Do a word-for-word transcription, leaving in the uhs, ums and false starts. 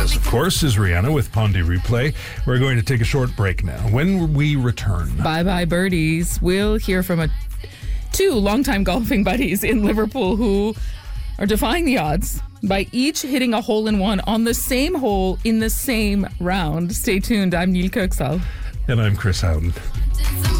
this, of course, is Rihanna with Pondy Replay. We're going to take a short break now. When we return... Bye-bye, birdies. We'll hear from a, two longtime golfing buddies in Liverpool who are defying the odds by each hitting a hole-in-one on the same hole in the same round. Stay tuned. I'm Neil Kirksall. And I'm Chris Howden.